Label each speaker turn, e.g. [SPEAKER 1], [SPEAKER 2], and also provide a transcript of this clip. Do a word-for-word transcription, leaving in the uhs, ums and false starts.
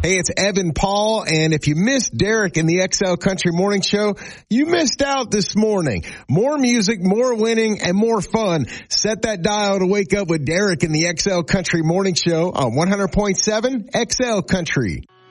[SPEAKER 1] Hey, it's Evan Paul, and if you missed Derek in the X L Country Morning Show, you missed out this morning. More music, more winning, and more fun. Set that dial to wake up with Derek in the X L Country Morning Show on one hundred point seven X L Country.